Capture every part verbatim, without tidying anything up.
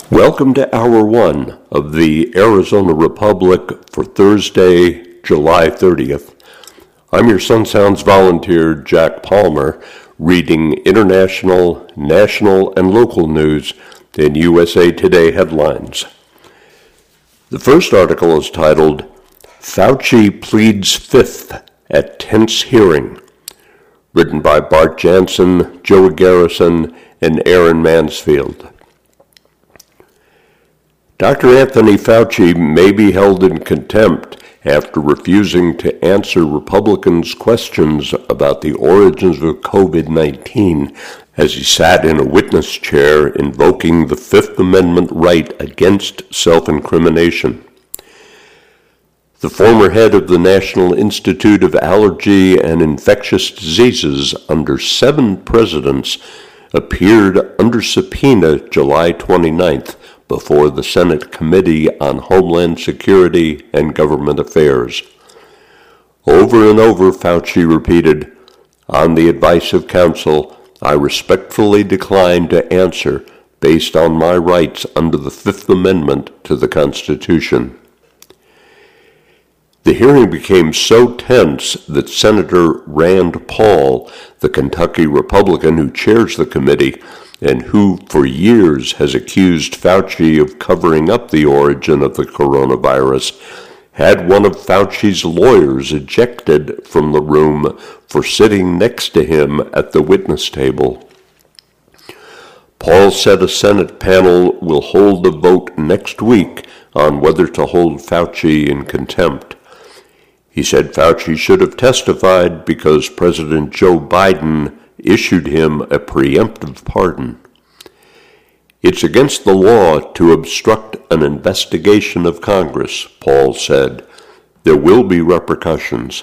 Welcome to Hour one of the Arizona Republic for Thursday, July thirtieth. I'm your Sun Sounds volunteer, Jack Palmer, reading international, national, and local news in U S A Today headlines. The first article is titled, Fauci Pleads Fifth at Tense Hearing, written by Bart Jansen, Joey Garrison, and Aaron Mansfield. Doctor Anthony Fauci may be held in contempt after refusing to answer Republicans' questions about the origins of covid nineteen as he sat in a witness chair invoking the Fifth Amendment right against self-incrimination. The former head of the National Institute of Allergy and Infectious Diseases under seven presidents appeared under subpoena July twenty-ninth before the Senate Committee on Homeland Security and Government Affairs. Over and over, Fauci repeated, "On the advice of counsel, I respectfully decline to answer based on my rights under the Fifth Amendment to the Constitution." The hearing became so tense that Senator Rand Paul, the Kentucky Republican who chairs the committee, and who for years has accused Fauci of covering up the origin of the coronavirus, had one of Fauci's lawyers ejected from the room for sitting next to him at the witness table. Paul said a Senate panel will hold a vote next week on whether to hold Fauci in contempt. He said Fauci should have testified because President Joe Biden issued him a preemptive pardon. It's against the law to obstruct an investigation of Congress, Paul said. There will be repercussions.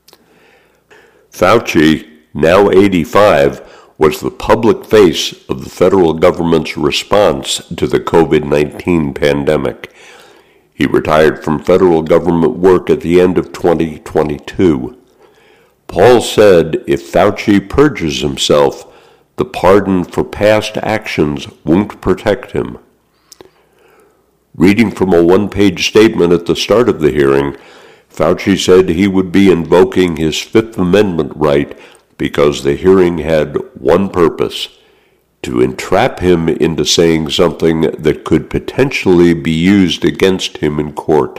Fauci, now eighty-five, was the public face of the federal government's response to the covid nineteen pandemic. He retired from federal government work at the end of twenty twenty-two. Paul said if Fauci purges himself, the pardon for past actions won't protect him. Reading from a one-page statement at the start of the hearing, Fauci said he would be invoking his Fifth Amendment right because the hearing had one purpose: to entrap him into saying something that could potentially be used against him in court.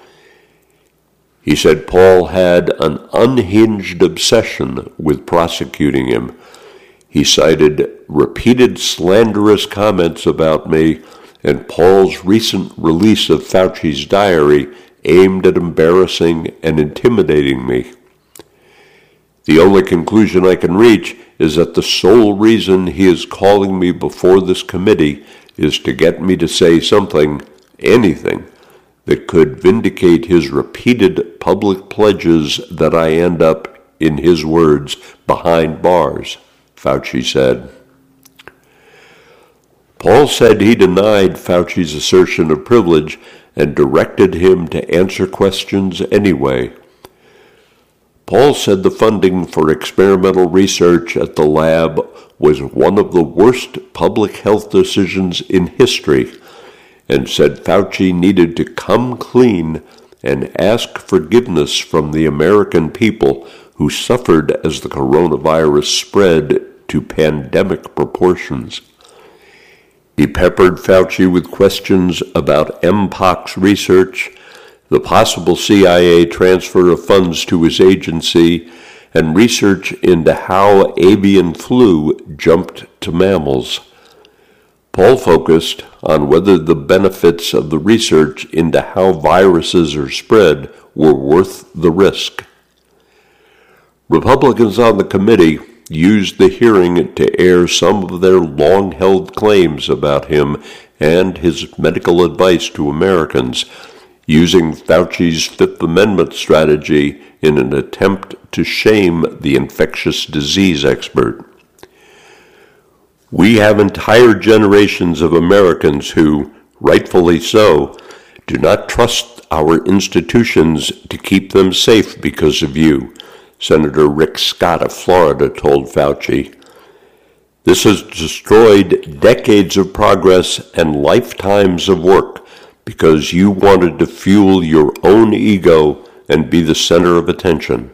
He said Paul had an unhinged obsession with prosecuting him. He cited repeated slanderous comments about me and Paul's recent release of Fauci's diary aimed at embarrassing and intimidating me. The only conclusion I can reach is that the sole reason he is calling me before this committee is to get me to say something, anything, that could vindicate his repeated public pledges that I end up, in his words, behind bars, Fauci said. Paul said he denied Fauci's assertion of privilege and directed him to answer questions anyway. Paul said the funding for experimental research at the lab was one of the worst public health decisions in history, and said Fauci needed to come clean and ask forgiveness from the American people who suffered as the coronavirus spread to pandemic proportions. He peppered Fauci with questions about Mpox research, the possible C I A transfer of funds to his agency, and research into how avian flu jumped to mammals. Paul focused on whether the benefits of the research into how viruses are spread were worth the risk. Republicans on the committee used the hearing to air some of their long-held claims about him and his medical advice to Americans, using Fauci's Fifth Amendment strategy in an attempt to shame the infectious disease expert. We have entire generations of Americans who, rightfully so, do not trust our institutions to keep them safe because of you, Senator Rick Scott of Florida told Fauci. This has destroyed decades of progress and lifetimes of work because you wanted to fuel your own ego and be the center of attention.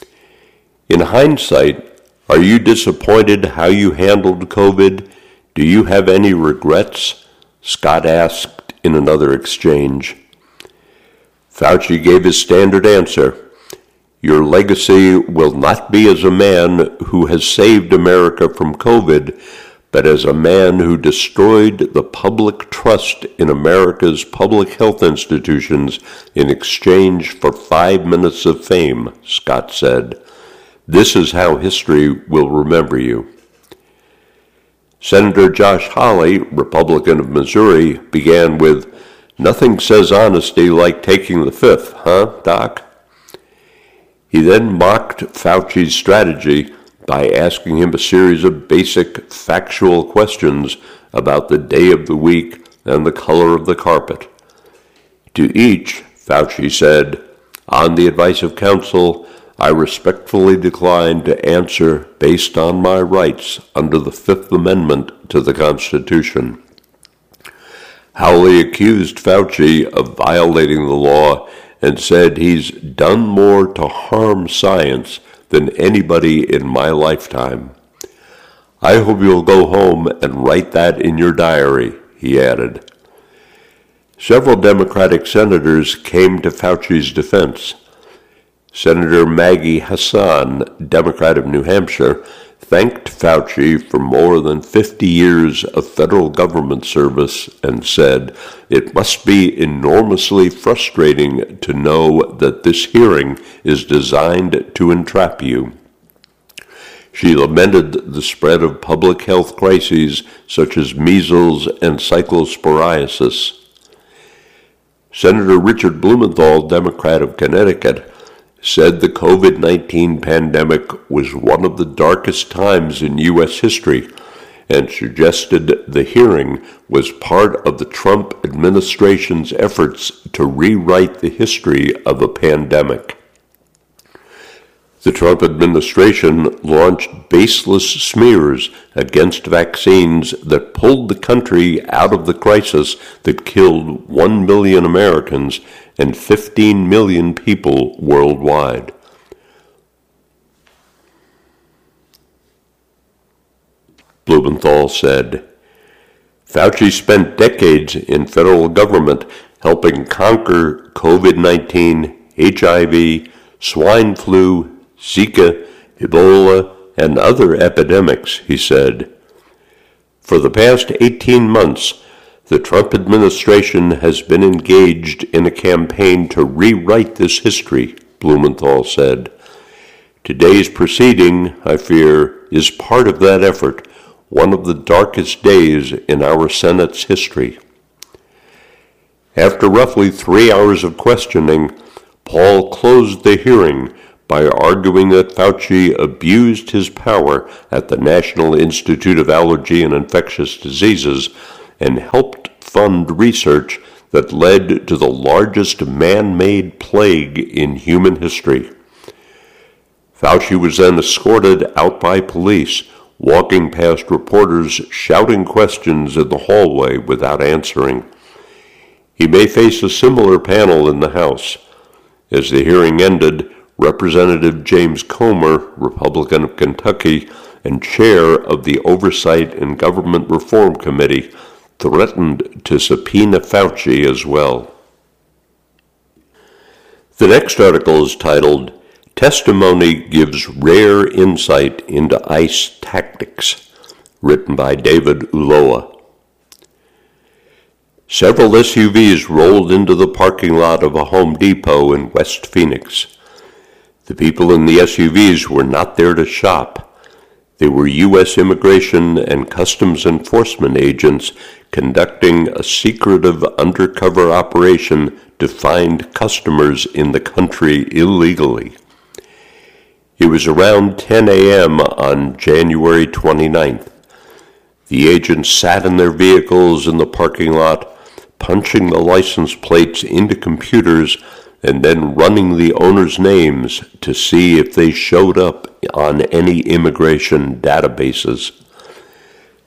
In hindsight, are you disappointed how you handled COVID? Do you have any regrets? Scott asked in another exchange. Fauci gave his standard answer. Your legacy will not be as a man who has saved America from COVID, but as a man who destroyed the public trust in America's public health institutions in exchange for five minutes of fame, Scott said. This is how history will remember you. Senator Josh Hawley, Republican of Missouri, began with, "Nothing says honesty like taking the fifth, huh, Doc?" He then mocked Fauci's strategy by asking him a series of basic factual questions about the day of the week and the color of the carpet. To each, Fauci said, "On the advice of counsel, I respectfully decline to answer based on my rights under the Fifth Amendment to the Constitution." Hawley accused Fauci of violating the law and said he's done more to harm science than anybody in my lifetime. I hope you'll go home and write that in your diary, he added. Several Democratic senators came to Fauci's defense. Senator Maggie Hassan, Democrat of New Hampshire, thanked Fauci for more than fifty years of federal government service and said, "It must be enormously frustrating to know that this hearing is designed to entrap you." She lamented the spread of public health crises such as measles and cyclosporiasis. Senator Richard Blumenthal, Democrat of Connecticut, said the COVID nineteen pandemic was one of the darkest times in U S history and suggested the hearing was part of the Trump administration's efforts to rewrite the history of a pandemic. The Trump administration launched baseless smears against vaccines that pulled the country out of the crisis that killed one million Americans and fifteen million people worldwide. Blumenthal said, Fauci spent decades in federal government helping conquer COVID nineteen, H I V, swine flu, Zika, Ebola, and other epidemics, he said. For the past eighteen months, the Trump administration has been engaged in a campaign to rewrite this history, Blumenthal said. Today's proceeding, I fear, is part of that effort, one of the darkest days in our Senate's history. After roughly three hours of questioning, Paul closed the hearing by arguing that Fauci abused his power at the National Institute of Allergy and Infectious Diseases and helped fund research that led to the largest man-made plague in human history. Fauci was then escorted out by police, walking past reporters shouting questions in the hallway without answering. He may face a similar panel in the House. As the hearing ended, Representative James Comer, Republican of Kentucky and chair of the Oversight and Government Reform Committee, threatened to subpoena Fauci as well. The next article is titled, Testimony Gives Rare Insight into ICE Tactics, written by David Ulloa. Several S U Vs rolled into the parking lot of a Home Depot in West Phoenix. The people in the S U Vs were not there to shop. They were U S Immigration and Customs Enforcement agents conducting a secretive undercover operation to find customers in the country illegally. It was around ten a.m. on January twenty-ninth. The agents sat in their vehicles in the parking lot, punching the license plates into computers and then running the owners' names to see if they showed up on any immigration databases.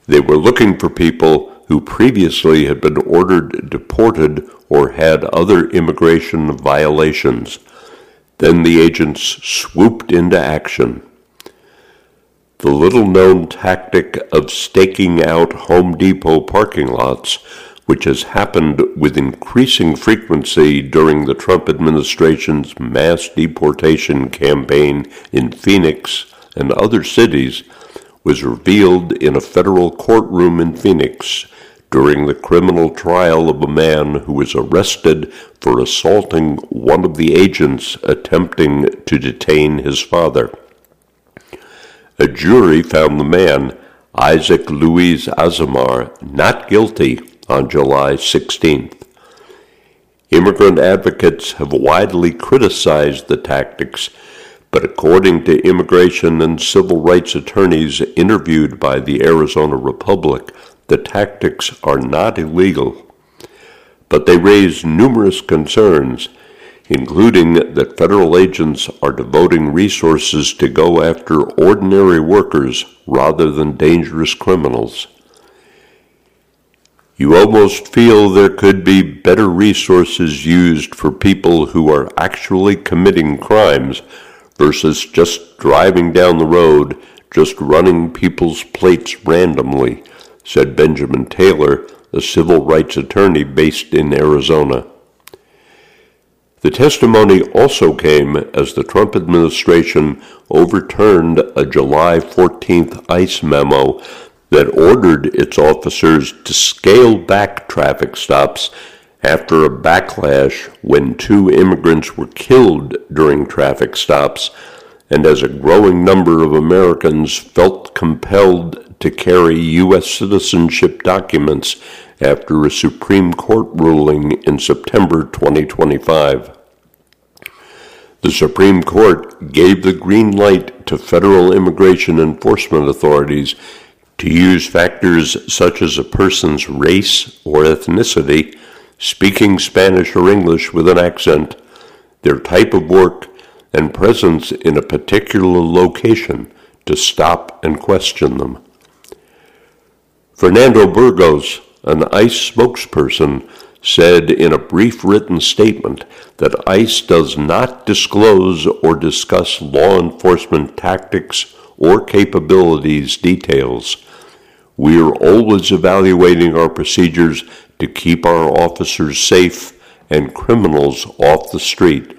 They were looking for people who previously had been ordered deported or had other immigration violations. Then the agents swooped into action. The little-known tactic of staking out Home Depot parking lots, which has happened with increasing frequency during the Trump administration's mass deportation campaign in Phoenix and other cities, was revealed in a federal courtroom in Phoenix during the criminal trial of a man who was arrested for assaulting one of the agents attempting to detain his father. A jury found the man, Isaac Luis Azamar, not guilty on July sixteenth. Immigrant advocates have widely criticized the tactics, but according to immigration and civil rights attorneys interviewed by the Arizona Republic, the tactics are not illegal. But they raise numerous concerns, including that federal agents are devoting resources to go after ordinary workers rather than dangerous criminals. You almost feel there could be better resources used for people who are actually committing crimes versus just driving down the road, just running people's plates randomly, said Benjamin Taylor, a civil rights attorney based in Arizona. The testimony also came as the Trump administration overturned a July fourteenth ICE memo that ordered its officers to scale back traffic stops after a backlash when two immigrants were killed during traffic stops, and as a growing number of Americans felt compelled to carry U S citizenship documents after a Supreme Court ruling in September twenty twenty-five. The Supreme Court gave the green light to federal immigration enforcement authorities to use factors such as a person's race or ethnicity, speaking Spanish or English with an accent, their type of work, and presence in a particular location to stop and question them. Fernando Burgos, an ICE spokesperson, said in a brief written statement that ICE does not disclose or discuss law enforcement tactics or capabilities details. We are always evaluating our procedures to keep our officers safe and criminals off the street.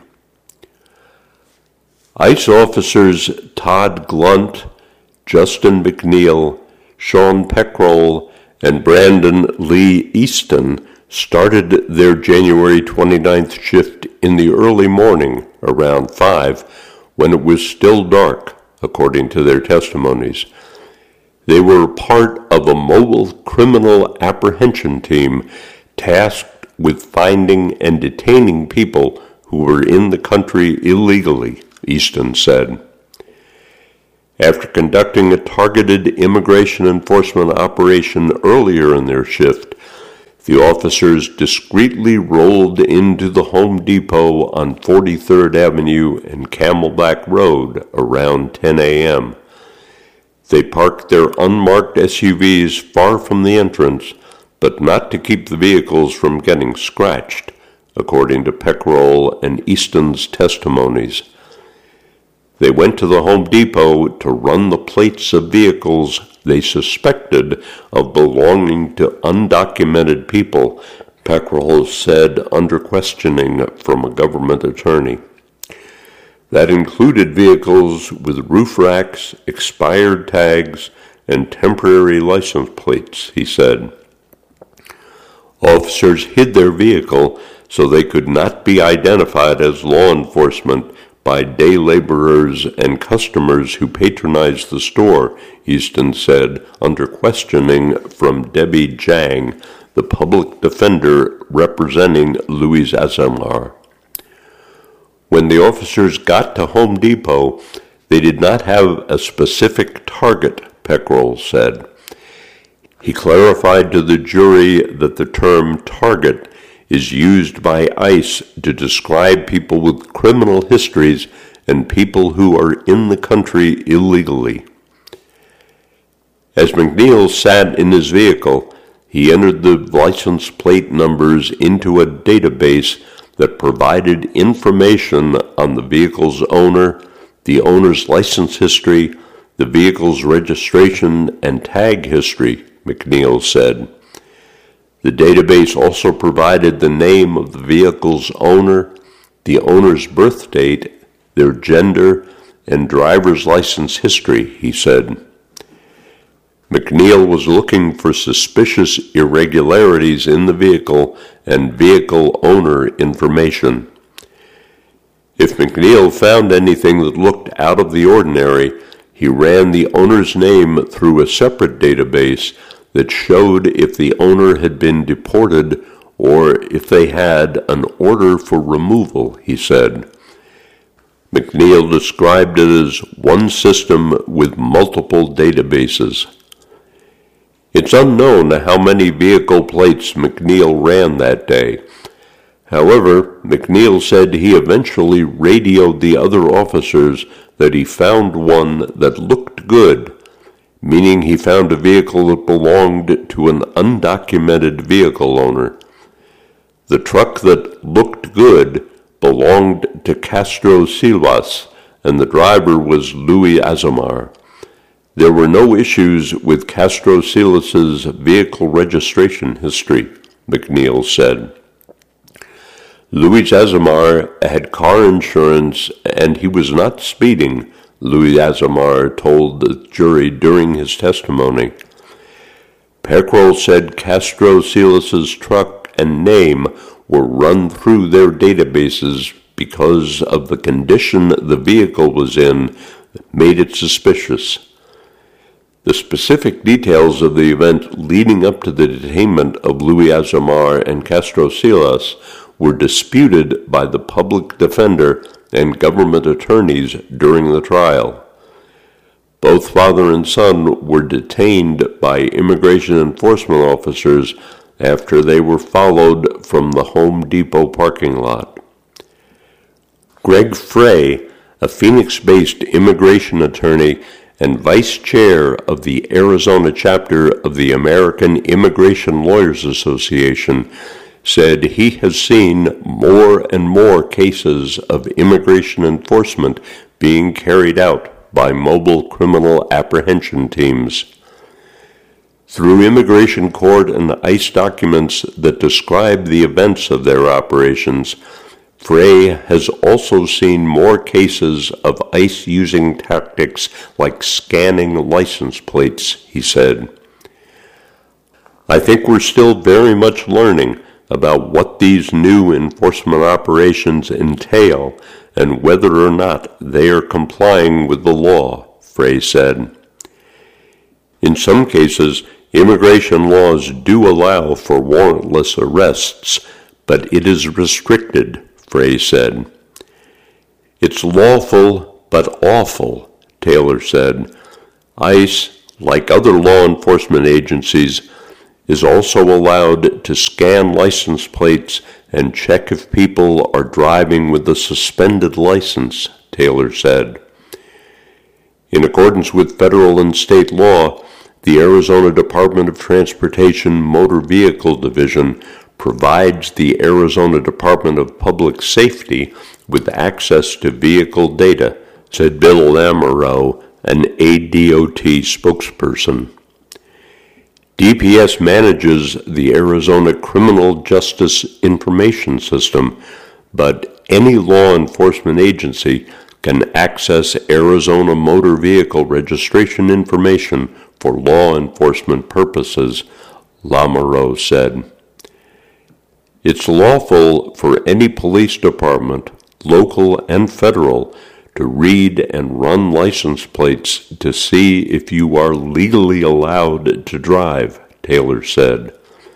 ICE officers Todd Glunt, Justin McNeil, Sean Peckrell, and Brandon Lee Easton started their January twenty-ninth shift in the early morning, around five, when it was still dark, according to their testimonies. They were part of a mobile criminal apprehension team tasked with finding and detaining people who were in the country illegally, Easton said. After conducting a targeted immigration enforcement operation earlier in their shift, the officers discreetly rolled into the Home Depot on forty-third Avenue and Camelback Road around ten a.m. They parked their unmarked S U Vs far from the entrance, but not to keep the vehicles from getting scratched, according to Peckrell and Easton's testimonies. They went to the Home Depot to run the plates of vehicles they suspected of belonging to undocumented people, Peckrell said under questioning from a government attorney. That included vehicles with roof racks, expired tags, and temporary license plates, he said. Officers hid their vehicle so they could not be identified as law enforcement by day laborers and customers who patronized the store, Easton said, under questioning from Debbie Jang, the public defender representing Luis Azamar. When the officers got to Home Depot, they did not have a specific target, Peckrell said. He clarified to the jury that the term target is used by ICE to describe people with criminal histories and people who are in the country illegally. As McNeil sat in his vehicle, he entered the license plate numbers into a database that provided information on the vehicle's owner, the owner's license history, the vehicle's registration and tag history, McNeil said. The database also provided the name of the vehicle's owner, the owner's birth date, their gender, and driver's license history, he said. McNeil was looking for suspicious irregularities in the vehicle and vehicle owner information. If McNeil found anything that looked out of the ordinary, he ran the owner's name through a separate database that showed if the owner had been deported or if they had an order for removal, he said. McNeil described it as one system with multiple databases. It's unknown how many vehicle plates McNeil ran that day. However, McNeil said he eventually radioed the other officers that he found one that looked good, meaning he found a vehicle that belonged to an undocumented vehicle owner. The truck that looked good belonged to Castro Silvas, and the driver was Louis Azamar. There were no issues with Castro Silvas's vehicle registration history, McNeil said. Louis Azamar had car insurance and he was not speeding, Louis Azamar told the jury during his testimony. Peckrell said Castro Silvas's truck and name were run through their databases because of the condition the vehicle was in that made it suspicious. The specific details of the event leading up to the detainment of Louis Azamar and Castro Silvas were disputed by the public defender and government attorneys during the trial. Both father and son were detained by immigration enforcement officers after they were followed from the Home Depot parking lot. Greg Frey, a Phoenix-based immigration attorney and vice chair of the Arizona chapter of the American Immigration Lawyers Association, said he has seen more and more cases of immigration enforcement being carried out by mobile criminal apprehension teams. Through immigration court and ICE documents that describe the events of their operations, Frey has also seen more cases of ICE using tactics like scanning license plates, he said. I think we're still very much learning about what these new enforcement operations entail and whether or not they are complying with the law, Frey said. In some cases, immigration laws do allow for warrantless arrests, but it is restricted, Frey said. It's lawful but awful, Taylor said. ICE, like other law enforcement agencies, is also allowed to scan license plates and check if people are driving with a suspended license, Taylor said. In accordance with federal and state law, the Arizona Department of Transportation Motor Vehicle Division provides the Arizona Department of Public Safety with access to vehicle data, said Bill Lamoureux, an A D O T spokesperson. D P S manages the Arizona Criminal Justice Information System, but any law enforcement agency can access Arizona motor vehicle registration information for law enforcement purposes, Lamoureux said. It's lawful for any police department, local and federal, to read and run license plates to see if you are legally allowed to drive, Taylor said.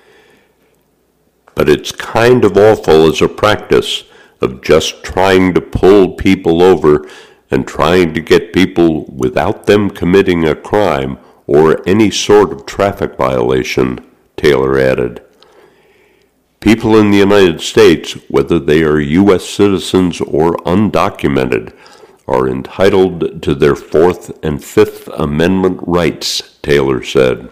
But it's kind of awful as a practice of just trying to pull people over and trying to get people without them committing a crime or any sort of traffic violation, Taylor added. People in the United States, whether they are U S citizens or undocumented, are entitled to their Fourth and Fifth Amendment rights, Taylor said.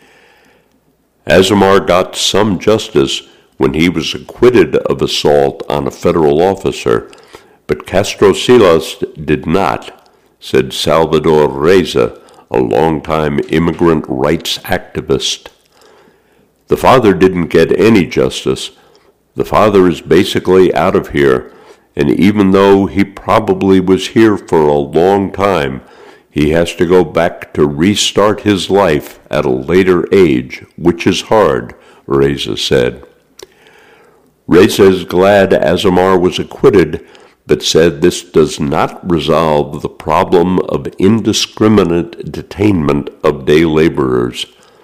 Azamar got some justice when he was acquitted of assault on a federal officer, but Castro Silas did not, said Salvador Reza, a longtime immigrant rights activist. The father didn't get any justice. The father is basically out of here, and even though he probably was here for a long time, he has to go back to restart his life at a later age, which is hard, Reza said. Reza is glad Azamar was acquitted, but said this does not resolve the problem of indiscriminate detainment of day laborers.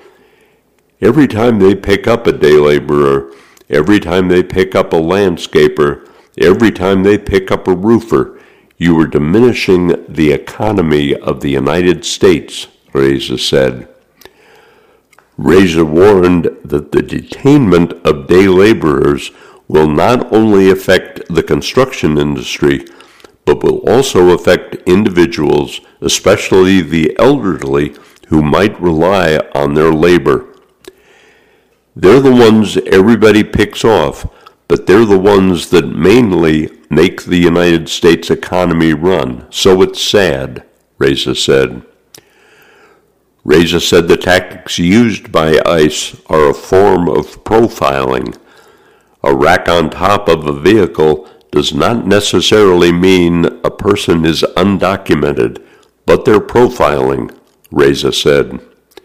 Every time they pick up a day laborer, every time they pick up a landscaper, every time they pick up a roofer, you are diminishing the economy of the United States, Reza said. Reza warned that the detainment of day laborers will not only affect the construction industry, but will also affect individuals, especially the elderly, who might rely on their labor. They're the ones everybody picks off, but they're the ones that mainly make the United States economy run, so it's sad, Reza said. Reza said the tactics used by ICE are a form of profiling. A rack on top of a vehicle does not necessarily mean a person is undocumented, but they're profiling, Reza said.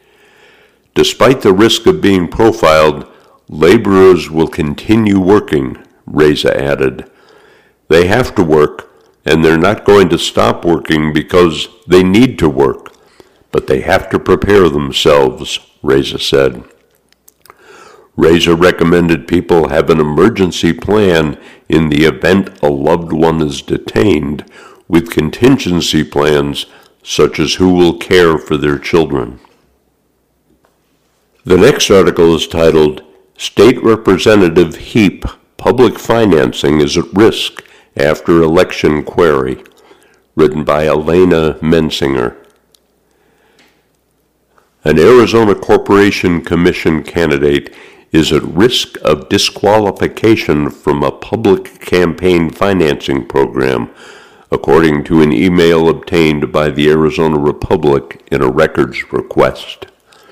Despite the risk of being profiled, laborers will continue working, Reza added. They have to work, and they're not going to stop working because they need to work, but they have to prepare themselves, Reza said. Reza recommended people have an emergency plan in the event a loved one is detained, with contingency plans such as who will care for their children. The next article is titled, State Representative Heap Public Financing is at Risk After Election Query, written by Elena Mensinger. An Arizona Corporation Commission candidate is at risk of disqualification from a public campaign financing program, according to an email obtained by the Arizona Republic in a records request.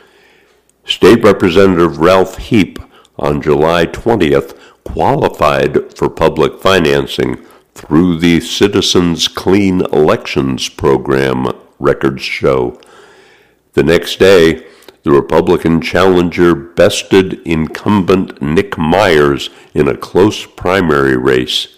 State Representative Ralph Heap on July twentieth qualified for public financing through the Citizens Clean Elections program, records show. The next day, the Republican challenger bested incumbent Nick Myers in a close primary race.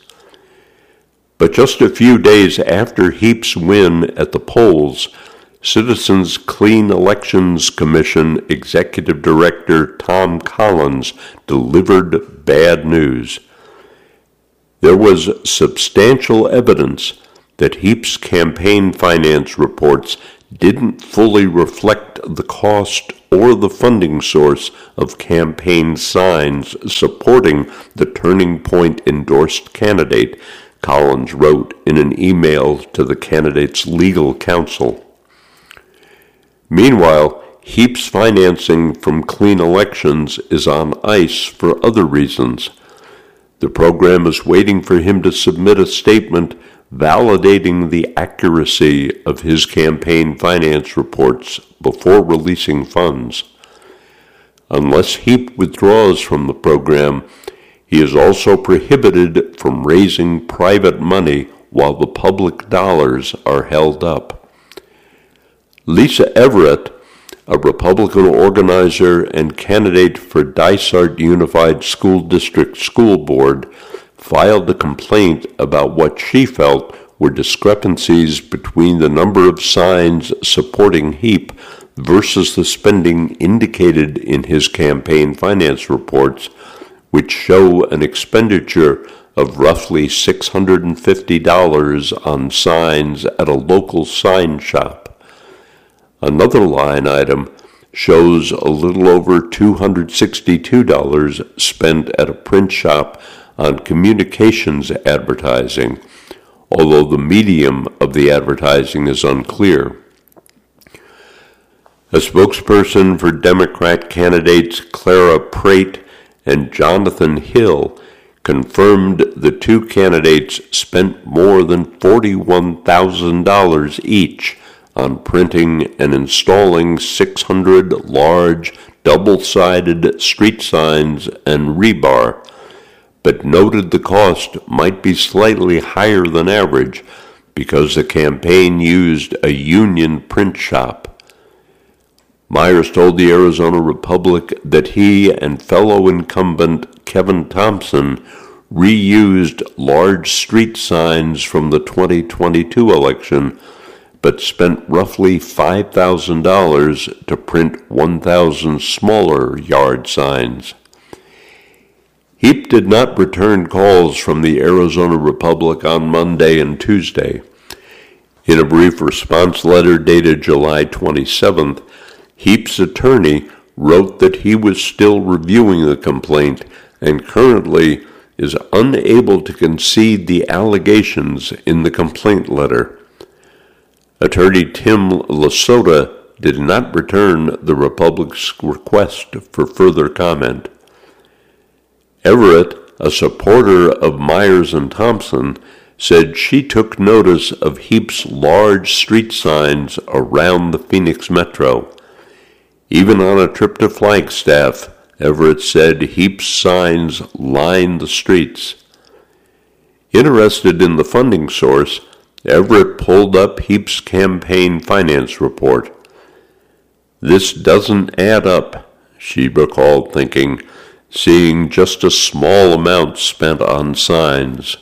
But just a few days after Heap's win at the polls, Citizens Clean Elections Commission Executive Director Tom Collins delivered bad news. There was substantial evidence that Heap's campaign finance reports didn't fully reflect the cost or the funding source of campaign signs supporting the Turning Point endorsed candidate, Collins wrote in an email to the candidate's legal counsel. Meanwhile, Heap's financing from Clean Elections is on ice for other reasons. The program is waiting for him to submit a statement validating the accuracy of his campaign finance reports before releasing funds. Unless Heap withdraws from the program, he is also prohibited from raising private money while the public dollars are held up. Lisa Everett, a Republican organizer and candidate for Dysart Unified School District School Board, filed a complaint about what she felt were discrepancies between the number of signs supporting Heap versus the spending indicated in his campaign finance reports, which show an expenditure of roughly six hundred fifty dollars on signs at a local sign shop. Another line item shows a little over two hundred sixty-two dollars spent at a print shop on communications advertising, although the medium of the advertising is unclear. A spokesperson for Democrat candidates Clara Prate and Jonathan Hill confirmed the two candidates spent more than forty-one thousand dollars each on printing and installing six hundred large, double-sided street signs and rebar, but noted the cost might be slightly higher than average because the campaign used a union print shop. Myers told the Arizona Republic that he and fellow incumbent Kevin Thompson reused large street signs from the twenty twenty-two election, but spent roughly five thousand dollars to print one thousand smaller yard signs. Heap did not return calls from the Arizona Republic on Monday and Tuesday. In a brief response letter dated July twenty-seventh, Heap's attorney wrote that he was still reviewing the complaint and currently is unable to concede the allegations in the complaint letter. Attorney Tim Lasota did not return the Republic's request for further comment. Everett, a supporter of Myers and Thompson, said she took notice of Heap's large street signs around the Phoenix metro. Even on a trip to Flagstaff, Everett said Heap's signs lined the streets. Interested in the funding source, Everett pulled up Heap's campaign finance report. This doesn't add up, she recalled thinking, seeing just a small amount spent on signs.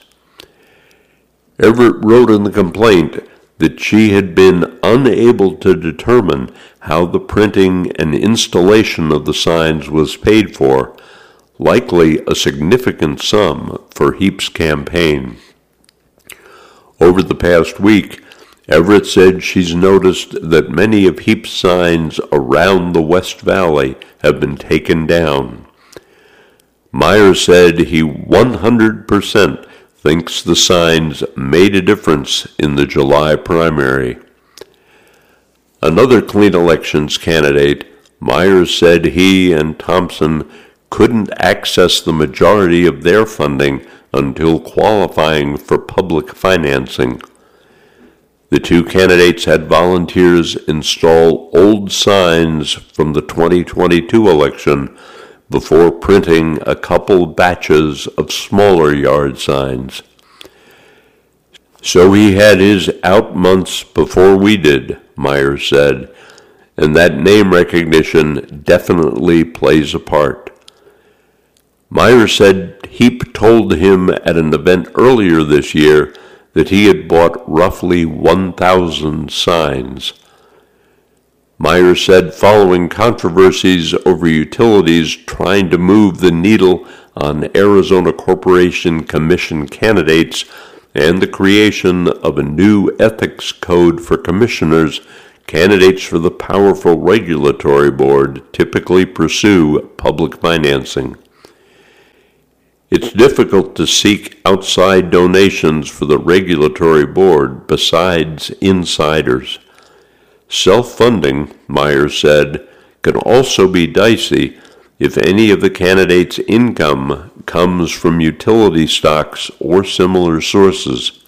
Everett wrote in the complaint that she had been unable to determine how the printing and installation of the signs was paid for, likely a significant sum for Heap's campaign. Over the past week, Everett said she's noticed that many of Heap's signs around the West Valley have been taken down. Myers said he one hundred percent thinks the signs made a difference in the July primary. Another clean elections candidate, Myers said he and Thompson couldn't access the majority of their funding until qualifying for public financing. The two candidates had volunteers install old signs from the twenty twenty-two election before printing a couple batches of smaller yard signs. So he had his out months before we did, Myers said, and that name recognition definitely plays a part. Myers said Heap told him at an event earlier this year that he had bought roughly one thousand signs. Myers said following controversies over utilities trying to move the needle on Arizona Corporation Commission candidates and the creation of a new ethics code for commissioners, candidates for the powerful regulatory board typically pursue public financing. It's difficult to seek outside donations for the regulatory board besides insiders. Self-funding, Myers said, can also be dicey if any of the candidates' income comes from utility stocks or similar sources.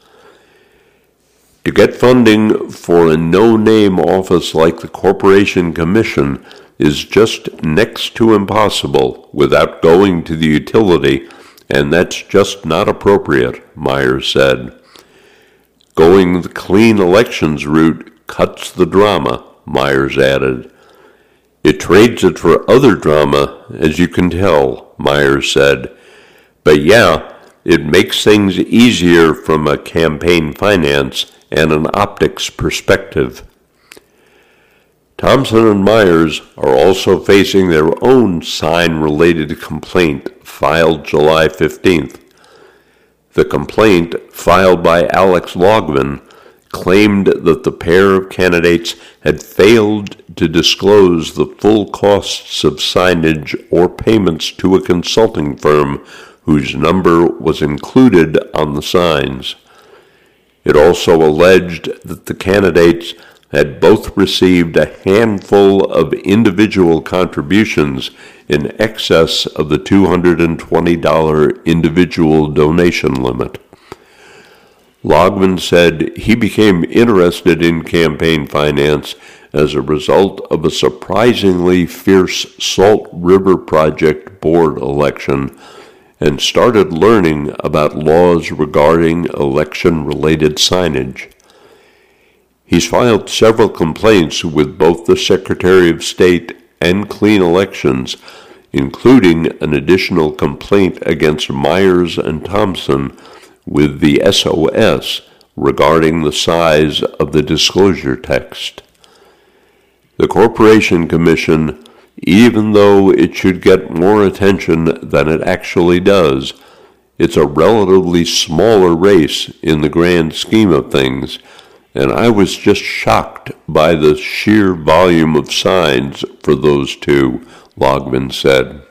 To get funding for a no-name office like the Corporation Commission is just next to impossible without going to the utility, and that's just not appropriate, Myers said. Going the clean elections route cuts the drama, Myers added. It trades it for other drama, as you can tell, Myers said. But yeah, it makes things easier from a campaign finance and an optics perspective. Thompson and Myers are also facing their own sign-related complaint filed July fifteenth. The complaint, filed by Alex Logman, claimed that the pair of candidates had failed to disclose the full costs of signage or payments to a consulting firm whose number was included on the signs. It also alleged that the candidates had both received a handful of individual contributions in excess of the two hundred twenty dollars individual donation limit. Logman said he became interested in campaign finance as a result of a surprisingly fierce Salt River Project board election and started learning about laws regarding election-related signage. He's filed several complaints with both the Secretary of State and Clean Elections, including an additional complaint against Myers and Thompson with the S O S regarding the size of the disclosure text. The Corporation Commission, even though it should get more attention than it actually does, it's a relatively smaller race in the grand scheme of things, and I was just shocked by the sheer volume of signs for those two, Logman said.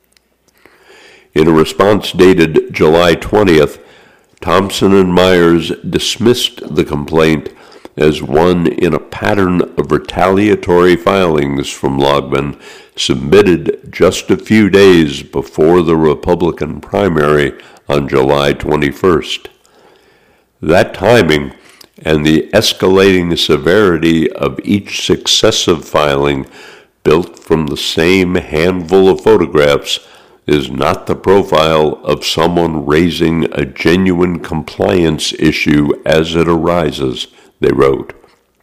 In a response dated July twentieth, Thompson and Myers dismissed the complaint as one in a pattern of retaliatory filings from Logman submitted just a few days before the Republican primary on July twenty-first. That timing and the escalating severity of each successive filing built from the same handful of photographs is not the profile of someone raising a genuine compliance issue as it arises, they wrote.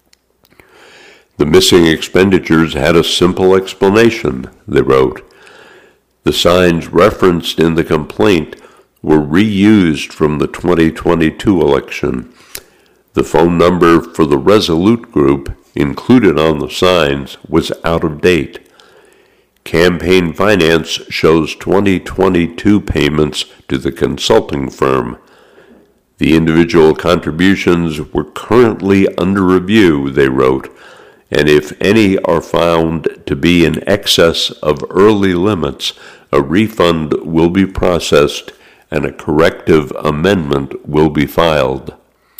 The missing expenditures had a simple explanation, they wrote. The signs referenced in the complaint were reused from the twenty twenty-two election. The phone number for the Resolute group included on the signs was out of date. Campaign finance shows twenty twenty-two payments to the consulting firm. The individual contributions were currently under review, they wrote, and if any are found to be in excess of early limits, a refund will be processed and a corrective amendment will be filed.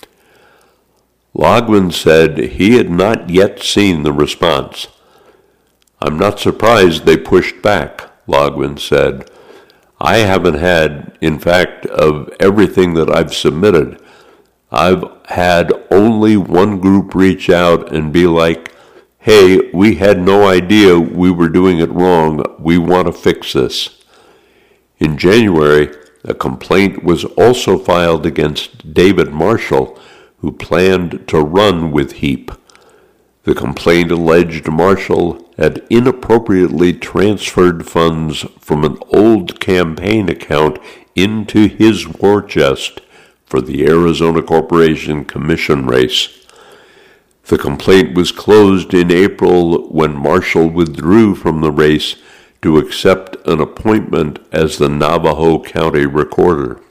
Logman said he had not yet seen the response. I'm not surprised they pushed back, Logman said. I haven't had, in fact, of everything that I've submitted, I've had only one group reach out and be like, hey, we had no idea we were doing it wrong. We want to fix this. In January, a complaint was also filed against David Marshall, who planned to run with HEAP. The complaint alleged Marshall had inappropriately transferred funds from an old campaign account into his war chest for the Arizona Corporation Commission race. The complaint was closed in April when Marshall withdrew from the race to accept an appointment as the Navajo County Recorder.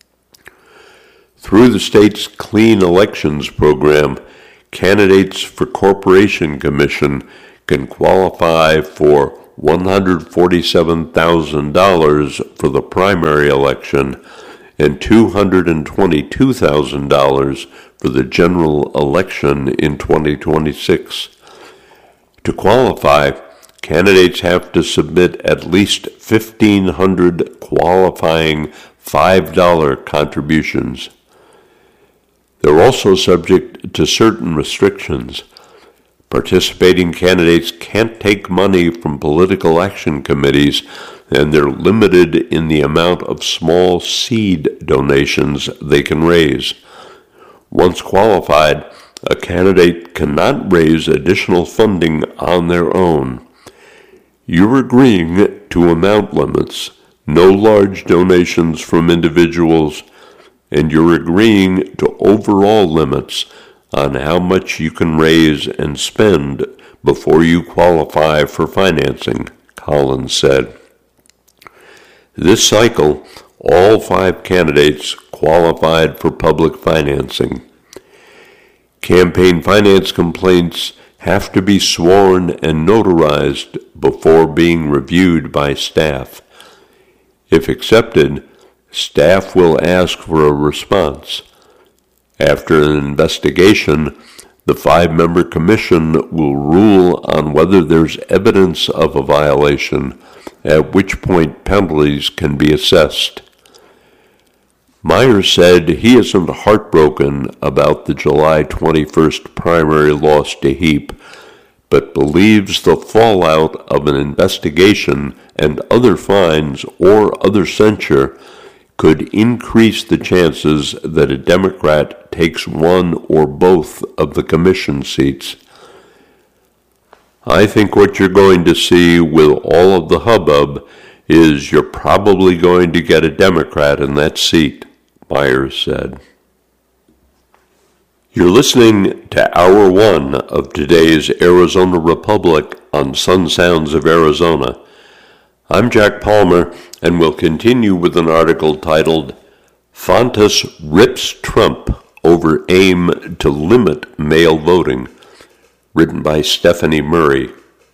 Through the state's Clean Elections program, candidates for Corporation Commission can qualify for one hundred forty-seven thousand dollars for the primary election and two hundred twenty-two thousand dollars for the general election in twenty twenty-six. To qualify, candidates have to submit at least fifteen hundred qualifying five dollar contributions. They're also subject to certain restrictions. Participating candidates can't take money from political action committees, and they're limited in the amount of small seed donations they can raise. Once qualified, a candidate cannot raise additional funding on their own. You're agreeing to amount limits, no large donations from individuals, and you're agreeing to overall limits on how much you can raise and spend before you qualify for financing, Collins said. This cycle, all five candidates qualified for public financing. Campaign finance complaints have to be sworn and notarized before being reviewed by staff. If accepted, staff will ask for a response. After an investigation, The five-member commission will rule on whether there's evidence of a violation, at which point penalties can be assessed. Myers said he isn't heartbroken about the July twenty-first primary loss to Heap, but believes the fallout of an investigation and other fines or other censure could increase the chances that a Democrat takes one or both of the commission seats. I think what you're going to see with all of the hubbub is you're probably going to get a Democrat in that seat, Myers said. You're listening to Hour One of today's Arizona Republic on Sun Sounds of Arizona. I'm Jack Palmer, and we'll continue with an article titled, Fontes Rips Trump Over Aim to Limit Mail Voting, written by Stephanie Murray.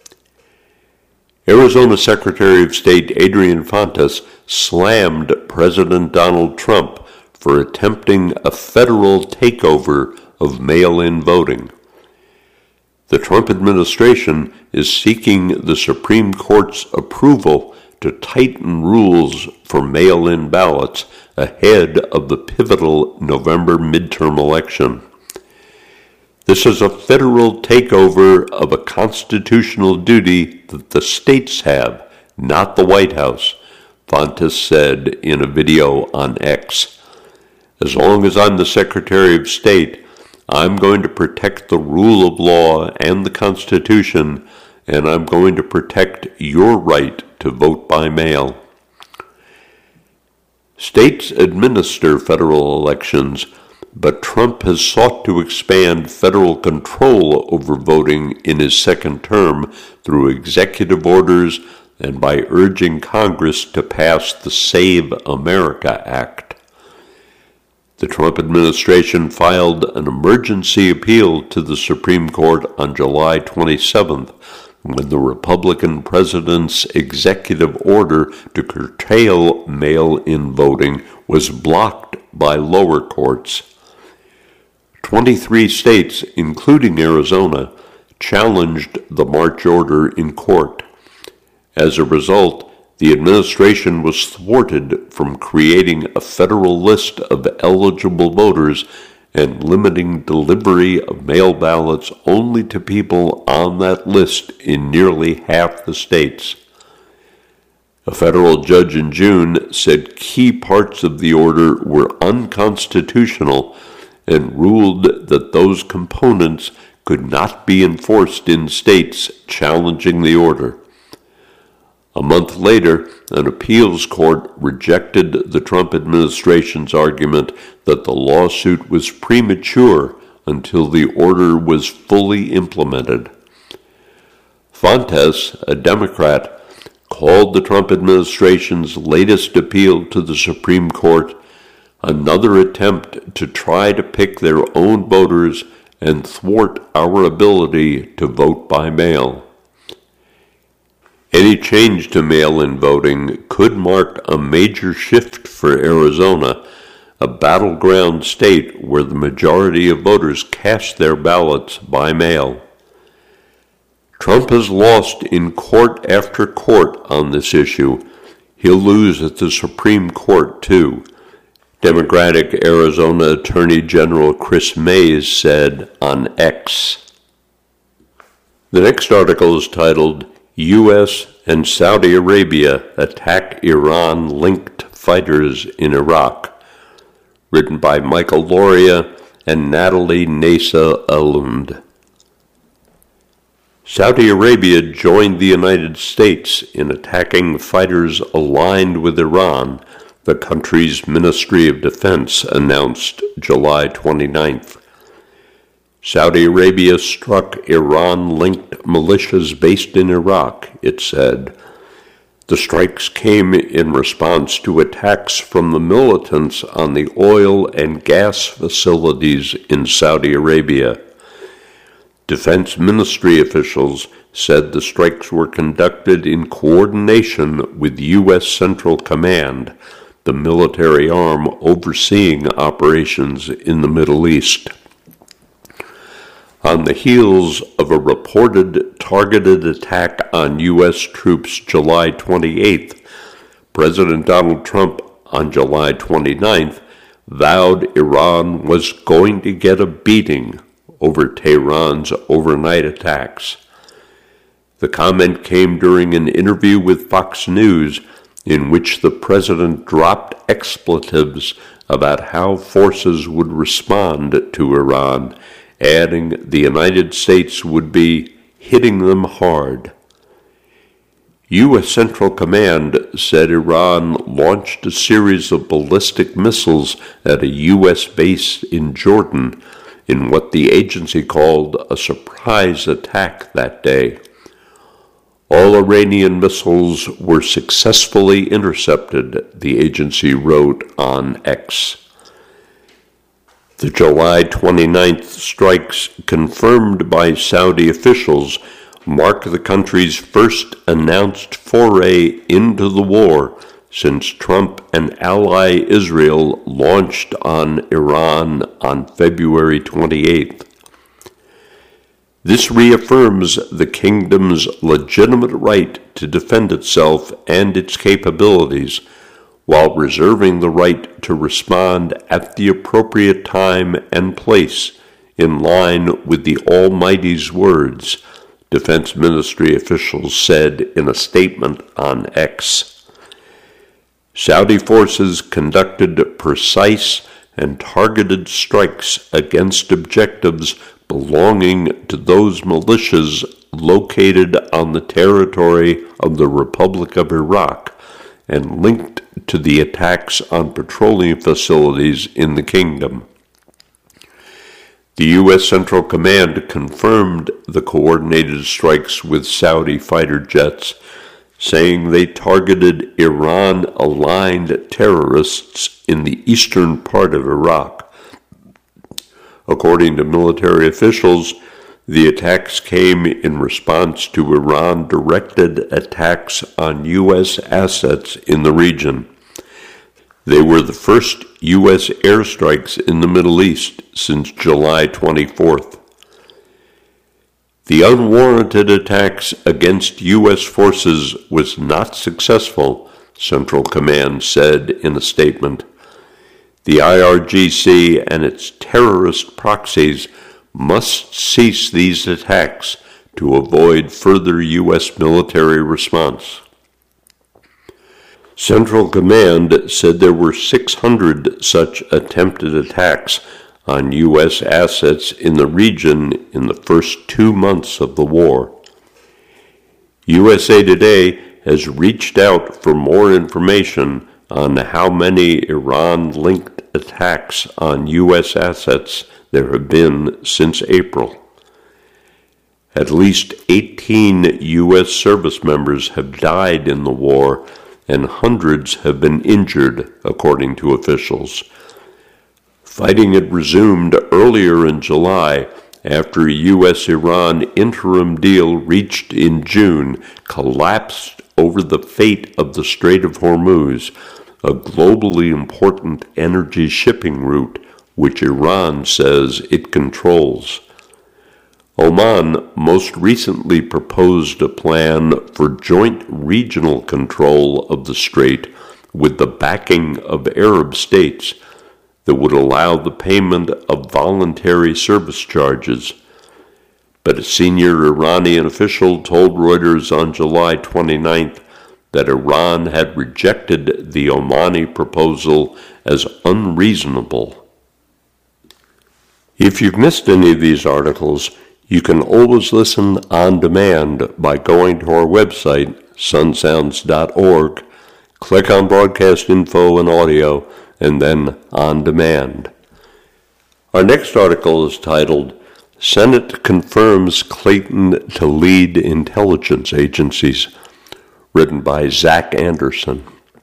Arizona Secretary of State Adrian Fontes slammed President Donald Trump for attempting a federal takeover of mail-in voting. The Trump administration is seeking the Supreme Court's approval to tighten rules for mail-in ballots ahead of the pivotal November midterm election. This is a federal takeover of a constitutional duty that the states have, not the White House, Fontes said in a video on X. As long as I'm the Secretary of State, I'm going to protect the rule of law and the Constitution, and I'm going to protect your right to vote by mail. States administer federal elections, but Trump has sought to expand federal control over voting in his second term through executive orders and by urging Congress to pass the Save America Act. The Trump administration filed an emergency appeal to the Supreme Court on July twenty-seventh, when the Republican president's executive order to curtail mail-in voting was blocked by lower courts. Twenty-three states, including Arizona, challenged the March order in court. As a result, the administration was thwarted from creating a federal list of eligible voters and limiting delivery of mail ballots only to people on that list in nearly half the states. A federal judge in June said key parts of the order were unconstitutional and ruled that those components could not be enforced in states challenging the order. A month later, an appeals court rejected the Trump administration's argument that the lawsuit was premature until the order was fully implemented. Fontes, a Democrat, called the Trump administration's latest appeal to the Supreme Court another attempt to try to pick their own voters and thwart our ability to vote by mail. Any change to mail-in voting could mark a major shift for Arizona, a battleground state where the majority of voters cast their ballots by mail. Trump has lost in court after court on this issue. He'll lose at the Supreme Court, too. Democratic Arizona Attorney General Chris Mays said on X. The next article is titled, U S and Saudi Arabia attack Iran-linked fighters in Iraq, written by Michael Loria and Natalie Nasa Alund. Saudi Arabia joined the United States in attacking fighters aligned with Iran, the country's Ministry of Defense announced July twenty-ninth. Saudi Arabia struck Iran-linked militias based in Iraq, it said. The strikes came in response to attacks from the militants on the oil and gas facilities in Saudi Arabia. Defense Ministry officials said the strikes were conducted in coordination with U S Central Command, the military arm overseeing operations in the Middle East. On the heels of a reported targeted attack on U S troops July twenty-eighth, President Donald Trump on July twenty-ninth vowed Iran was going to get a beating over Tehran's overnight attacks. The comment came during an interview with Fox News in which the president dropped expletives about how forces would respond to Iran, adding the United States would be hitting them hard. U S Central Command said Iran launched a series of ballistic missiles at a U S base in Jordan in what the agency called a surprise attack that day. All Iranian missiles were successfully intercepted, the agency wrote on X. The July twenty-ninth strikes, confirmed by Saudi officials, mark the country's first announced foray into the war since Trump and ally Israel launched on Iran on February twenty-eighth. This reaffirms the kingdom's legitimate right to defend itself and its capabilities, while reserving the right to respond at the appropriate time and place, in line with the Almighty's words, Defense Ministry officials said in a statement on X. Saudi forces conducted precise and targeted strikes against objectives belonging to those militias located on the territory of the Republic of Iraq and linked to the attacks on petroleum facilities in the kingdom. The U S Central Command confirmed the coordinated strikes with Saudi fighter jets, saying they targeted Iran-aligned terrorists in the eastern part of Iraq. According to military officials, the attacks came in response to Iran-directed attacks on U S assets in the region. They were the first U S airstrikes in the Middle East since July twenty-fourth. The unwarranted attacks against U S forces was not successful, Central Command said in a statement. The I R G C and its terrorist proxies must cease these attacks to avoid further U S military response. Central Command said there were six hundred such attempted attacks on U S assets in the region in the first two months of the war. U S A Today has reached out for more information on how many Iran-linked attacks on U S assets there have been since April. At least eighteen U S service members have died in the war, and hundreds have been injured, according to officials. Fighting had resumed earlier in July after a U S Iran interim deal reached in June collapsed over the fate of the Strait of Hormuz, a globally important energy shipping route which Iran says it controls. Oman most recently proposed a plan for joint regional control of the strait with the backing of Arab states that would allow the payment of voluntary service charges. But a senior Iranian official told Reuters on July twenty-ninth that Iran had rejected the Omani proposal as unreasonable. If you've missed any of these articles, you can always listen on demand by going to our website, sun sounds dot org, click on Broadcast Info and Audio, and then On Demand. Our next article is titled, Senate Confirms Clayton to Lead Intelligence Agencies, written by Zach Anderson.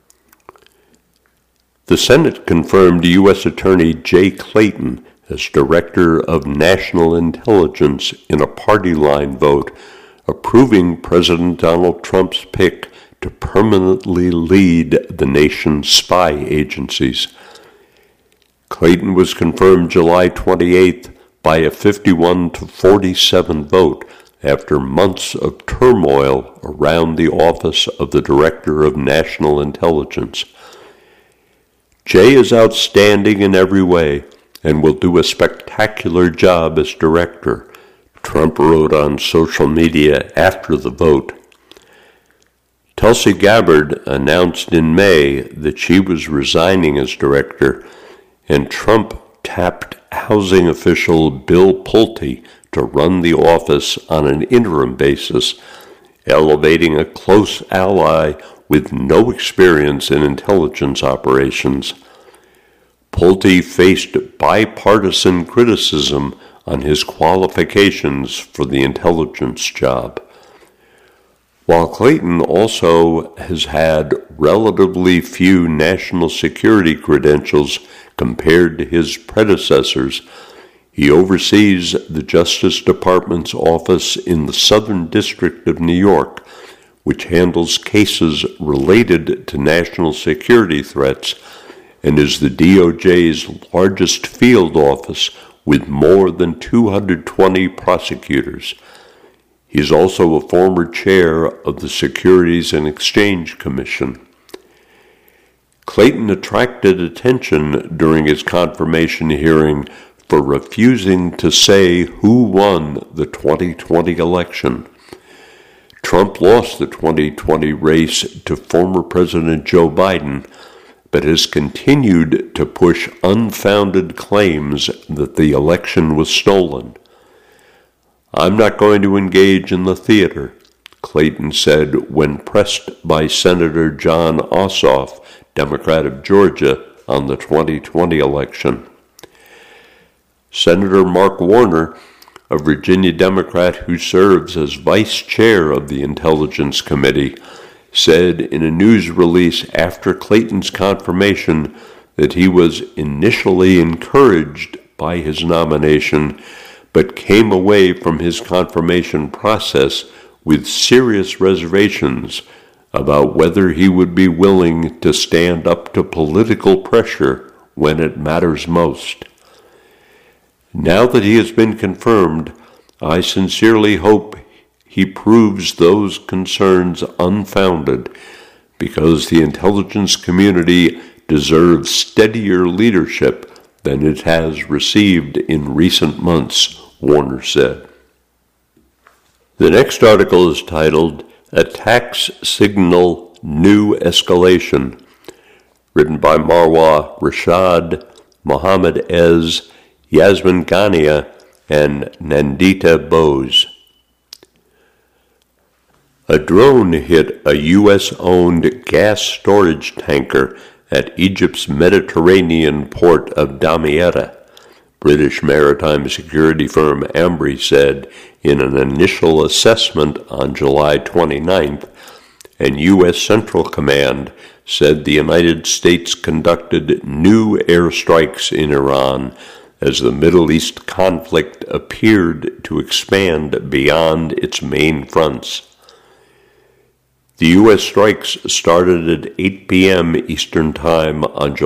The Senate confirmed U S Attorney Jay Clayton as Director of National Intelligence in a party-line vote approving President Donald Trump's pick to permanently lead the nation's spy agencies. Clayton was confirmed July twenty-eighth by a fifty-one to forty-seven vote after months of turmoil around the office of the Director of National Intelligence. Jay is outstanding in every way and will do a spectacular job as director, Trump wrote on social media after the vote. Tulsi Gabbard announced in May that she was resigning as director, and Trump tapped housing official Bill Pulte to run the office on an interim basis, elevating a close ally with no experience in intelligence operations. Pulte faced bipartisan criticism on his qualifications for the intelligence job. While Clayton also has had relatively few national security credentials compared to his predecessors, he oversees the Justice Department's office in the Southern District of New York, which handles cases related to national security threats, and is the D O J's largest field office with more than two hundred twenty prosecutors. He is also a former chair of the Securities and Exchange Commission. Clayton attracted attention during his confirmation hearing for refusing to say who won the twenty twenty election. Trump lost the twenty twenty race to former President Joe Biden, but has continued to push unfounded claims that the election was stolen. "I'm not going to engage in the theater," Clayton said when pressed by Senator Jon Ossoff, Democrat of Georgia, on the twenty twenty election. Senator Mark Warner, a Virginia Democrat who serves as vice chair of the Intelligence Committee, said in a news release after Clayton's confirmation that he was initially encouraged by his nomination, but came away from his confirmation process with serious reservations about whether he would be willing to stand up to political pressure when it matters most. "Now that he has been confirmed, I sincerely hope he proves those concerns unfounded, because the intelligence community deserves steadier leadership than it has received in recent months," Warner said. The next article is titled, "Attacks Signal New Escalation," written by Marwa Rashad, Mohammed Ez, Yasmin Ghania, and Nandita Bose. A drone hit a U S-owned gas storage tanker at Egypt's Mediterranean port of Damietta, British maritime security firm Ambri said in an initial assessment on July twenty-ninth, and U S Central Command said the United States conducted new airstrikes in Iran as the Middle East conflict appeared to expand beyond its main fronts. The U S strikes started at eight p.m. Eastern Time on July